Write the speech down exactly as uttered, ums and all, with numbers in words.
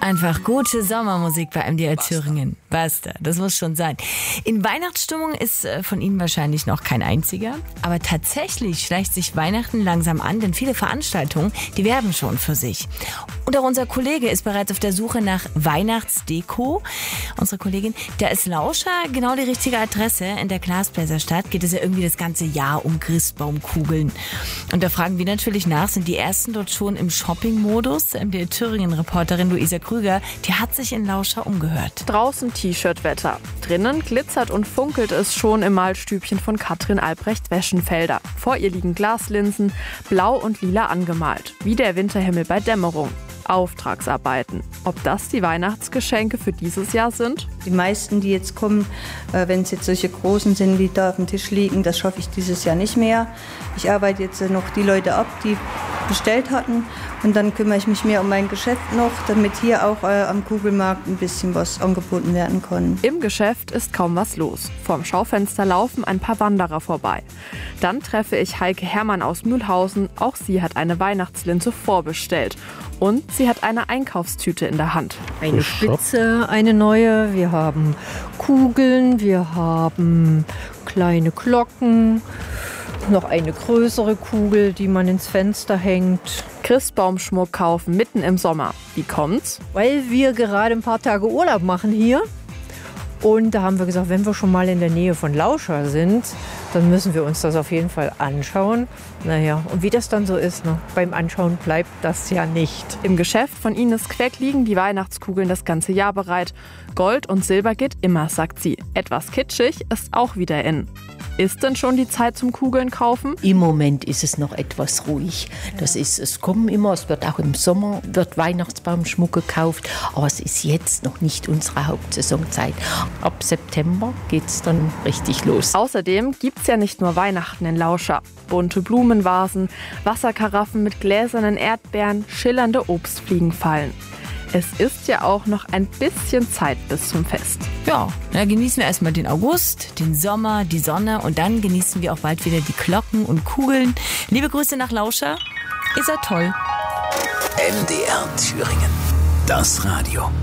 Einfach gute Sommermusik bei M D R Thüringen. Basta, das muss schon sein. In Weihnachtsstimmung ist von Ihnen wahrscheinlich noch kein einziger. Aber tatsächlich schleicht sich Weihnachten langsam an, denn viele Veranstaltungen, die werben schon für sich. Und auch unser Kollege ist bereits auf der Suche nach Weihnachtsdeko. Unsere Kollegin, da ist Lauscher genau die richtige Adresse. In der Glasbläser Stadt geht es ja irgendwie das ganze Jahr um Christbaumkugeln. Und da fragen wir natürlich nach, sind die ersten dort schon im Shopping-Modus? M D R Thüringen-Reporterin Luisa Krüger, die hat sich in Lauscher umgehört. Draußen T-Shirt-Wetter. Drinnen glitzert und funkelt es schon im Malstübchen von Katrin Albrecht-Weschenfelder. Vor ihr liegen Glaslinsen, blau und lila angemalt, wie der Winterhimmel bei Dämmerung. Auftragsarbeiten. Ob das die Weihnachtsgeschenke für dieses Jahr sind? Die meisten, die jetzt kommen, äh, wenn es jetzt solche großen sind, wie da auf dem Tisch liegen, das schaffe ich dieses Jahr nicht mehr. Ich arbeite jetzt noch die Leute ab, die bestellt hatten, und dann kümmere ich mich mehr um mein Geschäft noch, damit hier auch äh, am Kugelmarkt ein bisschen was angeboten werden kann. Im Geschäft ist kaum was los. Vorm Schaufenster laufen ein paar Wanderer vorbei. Dann treffe ich Heike Herrmann aus Mühlhausen. Auch sie hat eine Weihnachtslinse vorbestellt. Und sie hat eine Einkaufstüte in der Hand. Eine Spitze, eine neue. Wir haben Kugeln, wir haben kleine Glocken, noch eine größere Kugel, die man ins Fenster hängt. Christbaumschmuck kaufen mitten im Sommer. Wie kommt's? Weil wir gerade ein paar Tage Urlaub machen hier. Und da haben wir gesagt, wenn wir schon mal in der Nähe von Lauscher sind, dann müssen wir uns das auf jeden Fall anschauen. Naja, und wie das dann so ist, ne? Beim Anschauen bleibt das ja nicht. Im Geschäft von Ines Queck liegen die Weihnachtskugeln das ganze Jahr bereit. Gold und Silber geht immer, sagt sie. Etwas kitschig ist auch wieder in. Ist denn schon die Zeit zum Kugeln kaufen? Im Moment ist es noch etwas ruhig. Das ist, es kommen immer, es wird auch im Sommer wird Weihnachtsbaumschmuck gekauft, aber es ist jetzt noch nicht unsere Hauptsaisonzeit. Ab September geht es dann richtig los. Außerdem gibt es ja nicht nur Weihnachten in Lauscher. Bunte Blumenvasen, Wasserkaraffen mit gläsernen Erdbeeren, schillernde Obstfliegenfallen. Es ist ja auch noch ein bisschen Zeit bis zum Fest. Ja, dann genießen wir erstmal den August, den Sommer, die Sonne und dann genießen wir auch bald wieder die Glocken und Kugeln. Liebe Grüße nach Lauscher. Ihr seid toll. M D R Thüringen. Das Radio.